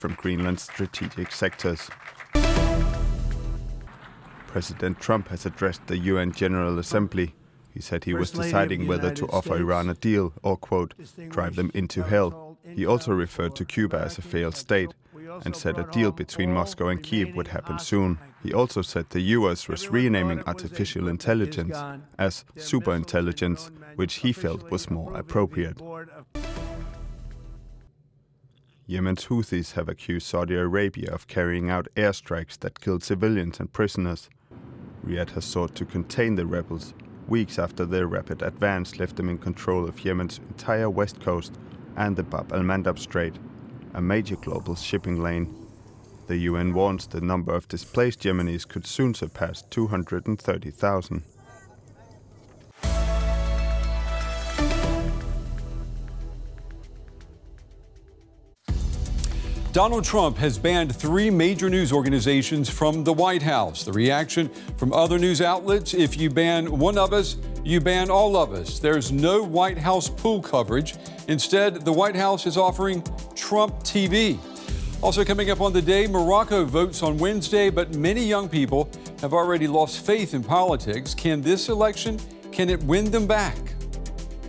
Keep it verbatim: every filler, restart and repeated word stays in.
from Greenland's strategic sectors. President Trump has addressed the U N General Assembly. He said he was deciding whether to offer Iran a deal or, quote, drive them into hell. He also referred to Cuba as a failed state and said a deal between Moscow and Kyiv would happen soon. He also said the U S was renaming artificial intelligence as superintelligence, which he felt was more appropriate. Yemen's Houthis have accused Saudi Arabia of carrying out airstrikes that killed civilians and prisoners. Riyadh has sought to contain the rebels weeks after their rapid advance left them in control of Yemen's entire west coast and the Bab al-Mandab Strait, a major global shipping lane. The U N warns the number of displaced Yemenis could soon surpass two hundred thirty thousand. Donald Trump has banned three major news organizations from the White House. The reaction from other news outlets: if you ban one of us, you ban all of us. There's no White House pool coverage. Instead, the White House is offering Trump T V. Also coming up on the day, Morocco votes on Wednesday, but many young people have already lost faith in politics. Can this election, can it win them back?